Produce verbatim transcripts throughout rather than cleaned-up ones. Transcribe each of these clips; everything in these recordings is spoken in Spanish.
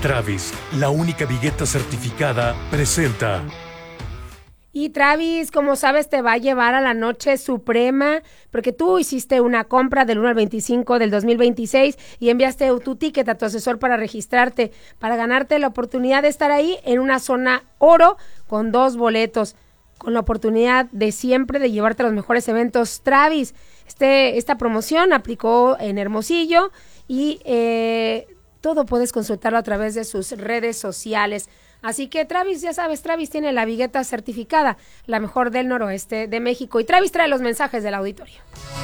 Travis, la única vigueta certificada, presenta. Y Travis, como sabes, te va a llevar a la noche suprema, porque tú hiciste una compra del uno al veinticinco del dos mil veintiséis y enviaste tu ticket a tu asesor para registrarte, para ganarte la oportunidad de estar ahí en una zona oro con dos boletos, con la oportunidad de siempre de llevarte a los mejores eventos. Travis, este, esta promoción aplicó en Hermosillo y eh, todo puedes consultarlo a través de sus redes sociales. Así que Travis, ya sabes, Travis tiene la vigueta certificada, la mejor del noroeste de México. Y Travis trae los mensajes del auditorio.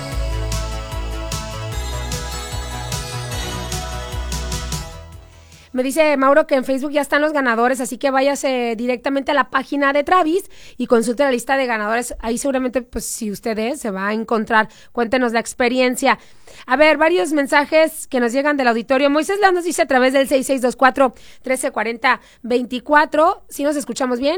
Me dice Mauro que en Facebook ya están los ganadores, así que váyase directamente a la página de Travis y consulte la lista de ganadores. Ahí seguramente, pues si usted es, se va a encontrar. Cuéntenos la experiencia. A ver, varios mensajes que nos llegan del auditorio. Moisés León nos dice a través del seis seis dos cuatro, uno tres cuatro cero, veinticuatro. ¿Sí nos escuchamos bien?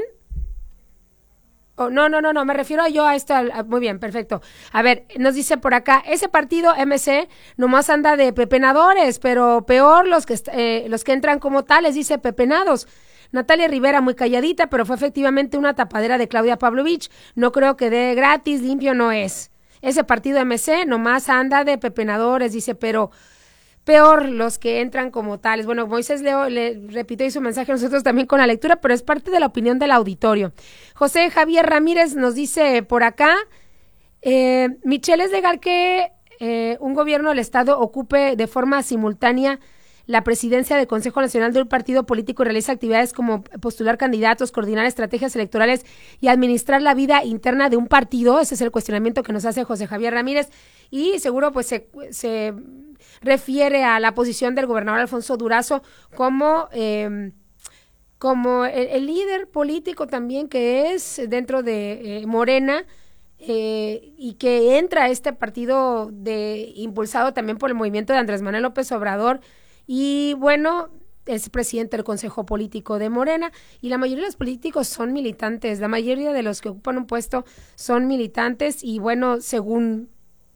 Oh, no, no, no, no, me refiero yo a esto, a, muy bien, perfecto. A ver, nos dice por acá, ese partido M C nomás anda de pepenadores, pero peor los que, eh, los que entran como tales, dice pepenados. Natalia Rivera, muy calladita, pero fue efectivamente una tapadera de Claudia Pavlovich. No creo que dé gratis, limpio no es. Ese partido M C nomás anda de pepenadores, dice, pero peor los que entran como tales. Bueno, Moisés Leo le repitió su mensaje a nosotros también con la lectura, pero es parte de la opinión del auditorio. José Javier Ramírez nos dice por acá, eh, Michelle, es legal que eh, un gobierno del Estado ocupe de forma simultánea la presidencia del Consejo Nacional de un partido político y realiza actividades como postular candidatos, coordinar estrategias electorales y administrar la vida interna de un partido. Ese es el cuestionamiento que nos hace José Javier Ramírez y seguro pues se, se refiere a la posición del gobernador Alfonso Durazo como, eh, como el, el líder político también que es dentro de eh, Morena. Eh, y que entra a este partido de impulsado también por el movimiento de Andrés Manuel López Obrador. Y bueno, es presidente del Consejo Político de Morena y la mayoría de los políticos son militantes, la mayoría de los que ocupan un puesto son militantes y bueno, según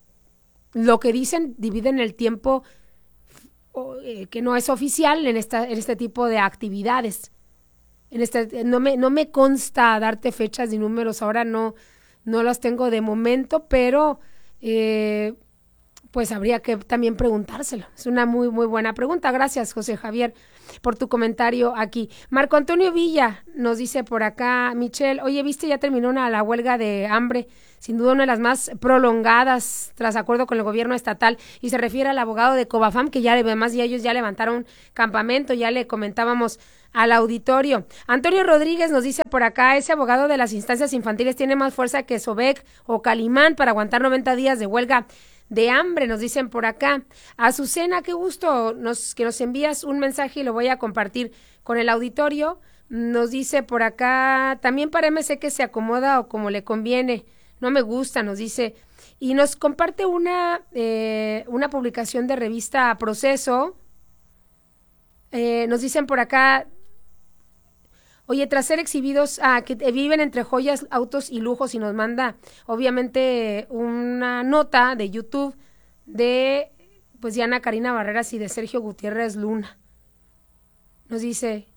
lo que dicen, dividen el tiempo eh, que no es oficial en, esta, en este tipo de actividades. En este, no, me, no me consta darte fechas y números, ahora no, no los tengo de momento, pero eh, pues habría que también preguntárselo. Es una muy, muy buena pregunta. Gracias, José Javier, por tu comentario aquí. Marco Antonio Villa nos dice por acá, Michelle, oye, ¿viste? Ya terminó una, la huelga de hambre, sin duda una de las más prolongadas tras acuerdo con el gobierno estatal, y se refiere al abogado de Covafam, que ya además ya ellos ya levantaron campamento, ya le comentábamos al auditorio. Antonio Rodríguez nos dice por acá, ese abogado de las instancias infantiles tiene más fuerza que Sobek o Calimán para aguantar noventa días de huelga de hambre, nos dicen por acá. Azucena, qué gusto nos, que nos envías un mensaje y lo voy a compartir con el auditorio. Nos dice por acá, también para M C que se acomoda o como le conviene, no me gusta, nos dice, y nos comparte una, eh, una publicación de revista Proceso. Eh, nos dicen por acá, oye, tras ser exhibidos, ah, que viven entre joyas, autos y lujos, y nos manda obviamente una nota de YouTube de pues Diana Karina Barreras y de Sergio Gutiérrez Luna. Nos dice,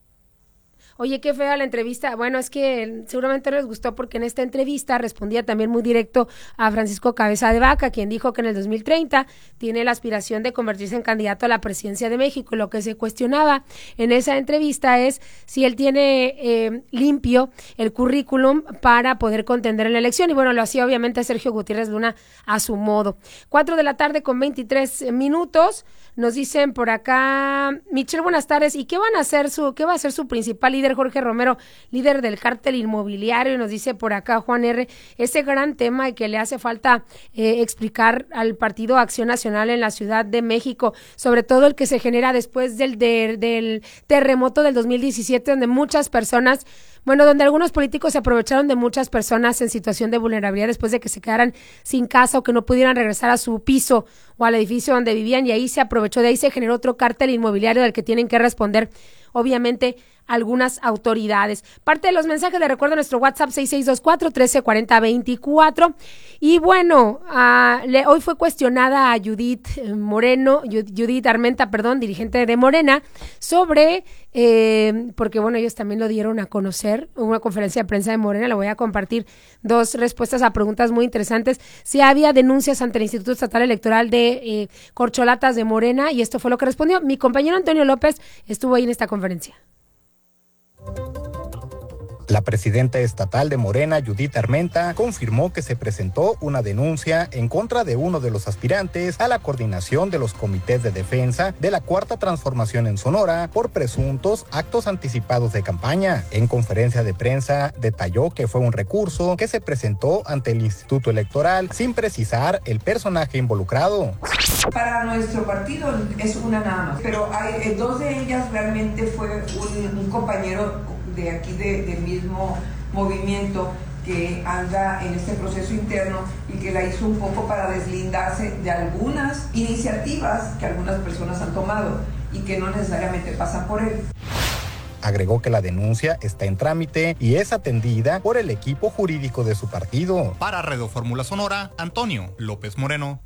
oye, qué fea la entrevista. Bueno, es que seguramente les gustó porque en esta entrevista respondía también muy directo a Francisco Cabeza de Vaca, quien dijo que en el dos mil treinta tiene la aspiración de convertirse en candidato a la presidencia de México. Lo que se cuestionaba en esa entrevista es si él tiene eh, limpio el currículum para poder contender en la elección. Y bueno, lo hacía obviamente Sergio Gutiérrez Luna a su modo. Cuatro de la tarde con veintitrés minutos. Nos dicen por acá, Michelle, buenas tardes. ¿Y qué van a hacer su, qué va a ser su principal líder, Jorge Romero, líder del cártel inmobiliario? Y nos dice por acá Juan R., ese gran tema y que le hace falta eh, explicar al Partido Acción Nacional en la Ciudad de México, sobre todo el que se genera después del, de, del terremoto del dos mil diecisiete, donde muchas personas Bueno, donde algunos políticos se aprovecharon de muchas personas en situación de vulnerabilidad después de que se quedaran sin casa o que no pudieran regresar a su piso o al edificio donde vivían, y ahí se aprovechó, de ahí se generó otro cártel inmobiliario del que tienen que responder, obviamente, algunas autoridades. Parte de los mensajes, le recuerdo nuestro WhatsApp seis seis dos cuatro, uno tres cuatro cero dos cuatro. Y bueno, uh, le, hoy fue cuestionada a Judith Moreno, Judith Armenta, perdón, dirigente de Morena, sobre, eh, porque bueno, ellos también lo dieron a conocer, una conferencia de prensa de Morena. Le voy a compartir dos respuestas a preguntas muy interesantes. Si había denuncias ante el Instituto Estatal Electoral de eh, corcholatas de Morena, y esto fue lo que respondió. Mi compañero Antonio López estuvo ahí en esta conferencia. La presidenta estatal de Morena, Judith Armenta, confirmó que se presentó una denuncia en contra de uno de los aspirantes a la coordinación de los comités de defensa de la Cuarta Transformación en Sonora por presuntos actos anticipados de campaña. En conferencia de prensa detalló que fue un recurso que se presentó ante el Instituto Electoral sin precisar el personaje involucrado. Para nuestro partido es una nada más, pero hay, dos de ellas realmente fue un, un compañero de aquí de, del mismo movimiento que anda en este proceso interno y que la hizo un poco para deslindarse de algunas iniciativas que algunas personas han tomado y que no necesariamente pasan por él. Agregó que la denuncia está en trámite y es atendida por el equipo jurídico de su partido. Para Radio Fórmula Sonora, Antonio López Moreno.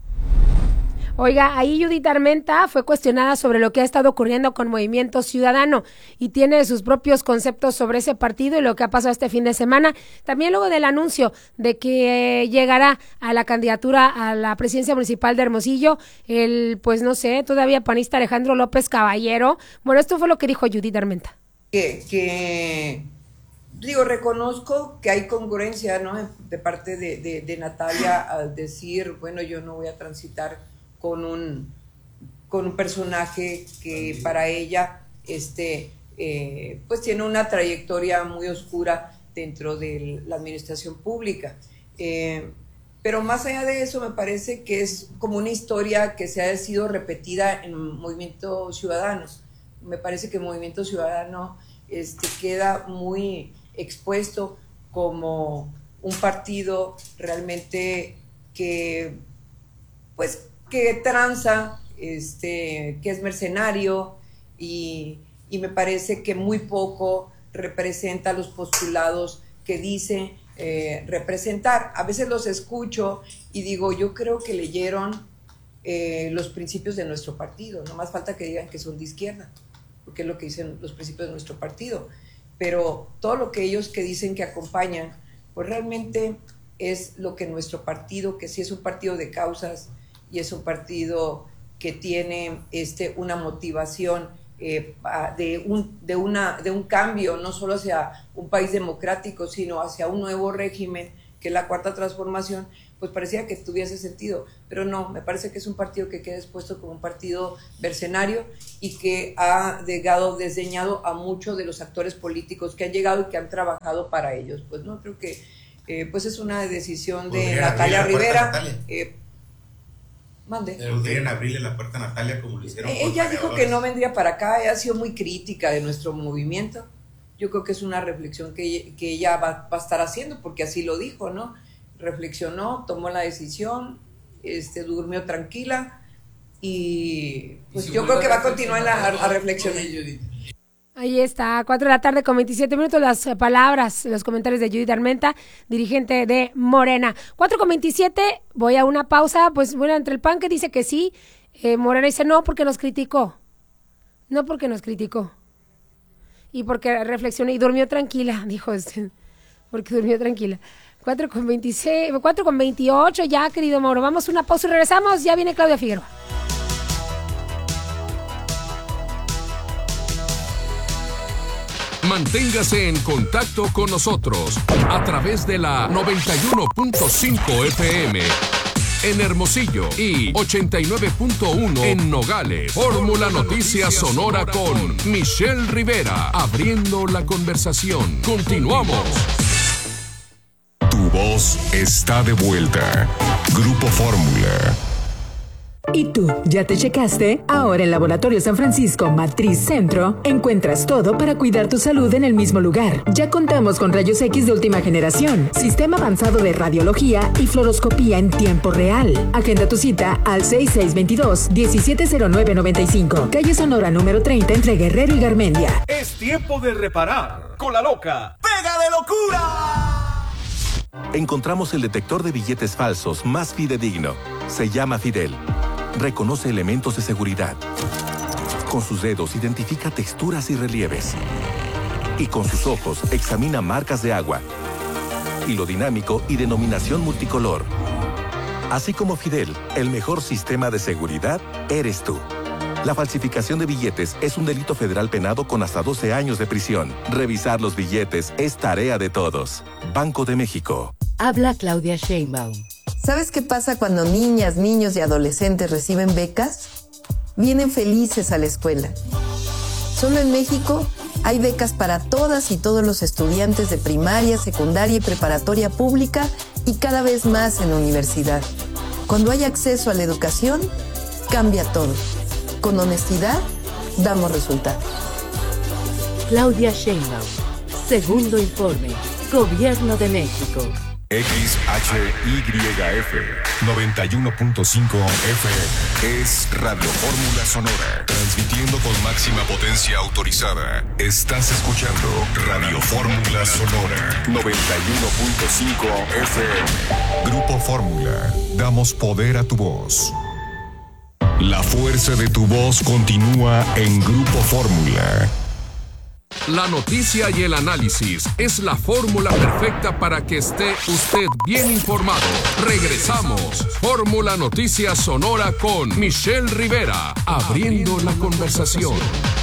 Oiga, ahí Judith Armenta fue cuestionada sobre lo que ha estado ocurriendo con Movimiento Ciudadano y tiene sus propios conceptos sobre ese partido y lo que ha pasado este fin de semana. También luego del anuncio de que eh, llegará a la candidatura a la presidencia municipal de Hermosillo el, pues no sé, todavía panista Alejandro López Caballero. Bueno, esto fue lo que dijo Judith Armenta. Que, que digo, reconozco que hay congruencia, ¿no?, de parte de, de, de Natalia al decir, bueno, yo no voy a transitar con un, con un personaje que para ella este, eh, pues tiene una trayectoria muy oscura dentro de la administración pública. Eh, pero más allá de eso, me parece que es como una historia que se ha sido repetida en Movimiento Ciudadano. Me parece que Movimiento Ciudadano este, queda muy expuesto como un partido realmente que, pues, que tranza, este, que es mercenario y, y me parece que muy poco representa los postulados que dice eh, representar. A veces los escucho y digo, yo creo que leyeron eh, los principios de nuestro partido, no más falta que digan que son de izquierda, porque es lo que dicen los principios de nuestro partido, pero todo lo que ellos que dicen que acompañan, pues realmente es lo que nuestro partido, que sí es un partido de causas, y es un partido que tiene este, una motivación eh, de, un, de, una, de un cambio, no solo hacia un país democrático, sino hacia un nuevo régimen, que es la Cuarta Transformación, pues parecía que tuviese sentido, pero no, me parece que es un partido que queda expuesto como un partido mercenario y que ha llegado desdeñado a muchos de los actores políticos que han llegado y que han trabajado para ellos. Pues no, creo que eh, pues es una decisión de Natalia Rivera. Eh, Mande. ¿Podrían abrirle la puerta a Natalia como lo hicieron? Ella dijo que no vendría para acá, ella ha sido muy crítica de nuestro movimiento. Yo creo que es una reflexión que, que ella va, va a estar haciendo, porque así lo dijo, ¿no? Reflexionó, tomó la decisión, este, durmió tranquila y pues ¿Y si yo creo que va a continuar a, a reflexionar. Ahí está, cuatro de la tarde con veintisiete minutos, las palabras, los comentarios de Judith Armenta, dirigente de Morena. cuatro con veintisiete, voy a una pausa, pues bueno, entre el pan que dice que sí, eh, Morena dice no porque nos criticó, no porque nos criticó, y porque reflexionó y durmió tranquila, dijo este, porque durmió tranquila. cuatro con veintiséis, cuatro con veintiocho ya, querido Mauro, vamos a una pausa y regresamos, ya viene Claudia Figueroa. Manténgase en contacto con nosotros a través de la noventa y uno punto cinco F M en Hermosillo y ochenta y nueve punto uno en Nogales. Fórmula Noticias Sonora con Michelle Rivera, abriendo la conversación. Continuamos. Tu voz está de vuelta. Grupo Fórmula. ¿Y tú, ya te checaste? Ahora en Laboratorio San Francisco Matriz Centro encuentras todo para cuidar tu salud en el mismo lugar. Ya contamos con rayos X de última generación, sistema avanzado de radiología y fluoroscopía en tiempo real. Agenda tu cita al seis seis dos dos, uno siete cero nueve nueve cinco, calle Sonora número treinta entre Guerrero y Garmendia. Es tiempo de reparar con la loca ¡Pega de locura! Encontramos el detector de billetes falsos más fidedigno. Se llama Fidel. Reconoce elementos de seguridad. Con sus dedos identifica texturas y relieves. Y con sus ojos examina marcas de agua, hilo dinámico y denominación multicolor. Así como Fidel, el mejor sistema de seguridad eres tú. La falsificación de billetes es un delito federal penado con hasta doce años de prisión. Revisar los billetes es tarea de todos. Banco de México. Habla Claudia Sheinbaum. ¿Sabes qué pasa cuando niñas, niños y adolescentes reciben becas? Vienen felices a la escuela. Solo en México hay becas para todas y todos los estudiantes de primaria, secundaria y preparatoria pública y cada vez más en la universidad. Cuando hay acceso a la educación, cambia todo. Con honestidad, damos resultados. Claudia Sheinbaum. Segundo informe. Gobierno de México. X H Y F noventa y uno punto cinco F M es Radio Fórmula Sonora, transmitiendo con máxima potencia autorizada. Estás escuchando Radio Fórmula Sonora noventa y uno punto cinco F M. Grupo Fórmula, damos poder a tu voz. La fuerza de tu voz continúa en Grupo Fórmula. La noticia y el análisis es la fórmula perfecta para que esté usted bien informado. Regresamos. Fórmula Noticias Sonora con Michelle Rivera, abriendo la conversación.